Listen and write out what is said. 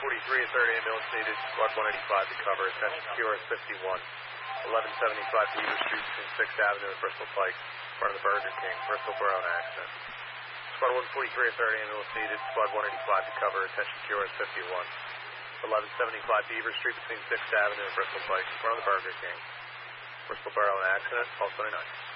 43 at 30 ambulance needed. Squad 185 to cover. Attention QRS 51. 1175 Beaver Street between 6th Avenue and Bristol Pike. In front of the Burger King. Bristol Borough accident. Squad 143 at 30 ambulance needed. Squad 185 to cover. Attention QRS 51. 1175 Beaver Street between 6th Avenue and Bristol Pike. In front of the Burger King. Bristol Borough accident. Pulse 29.